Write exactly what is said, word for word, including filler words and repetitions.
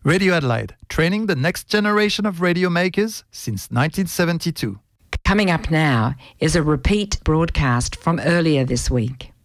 Radio Adelaide, training the next generation of radio makers since nineteen seventy-two. Coming up now is a repeat broadcast from earlier this week.